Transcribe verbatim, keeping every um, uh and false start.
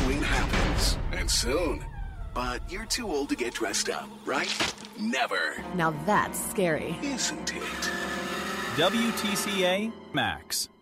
Halloween happens, and soon. But you're too old to get dressed up, right? Never. Now that's scary. Isn't it? W T C A Max.